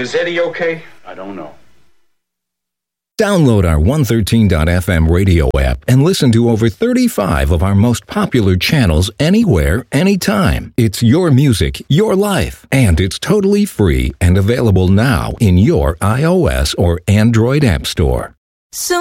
Is Eddie okay? I don't know. Download our 113.fm radio app and listen to over 35 of our most popular channels anywhere, anytime. It's your music, your life, and it's totally free and available now in your iOS or Android app store. So